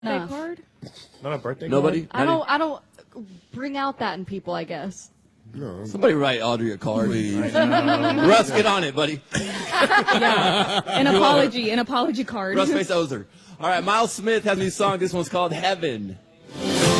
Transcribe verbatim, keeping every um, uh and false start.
Birthday card? Not a birthday Nobody? card? I don't. I don't bring out that in people. I guess. No. Somebody write Audrey a card. Russ, get on it, buddy. Yeah. An apology. An apology card. Russ Face Ozer. All right, Miles Smith has a new song. This one's called Heaven.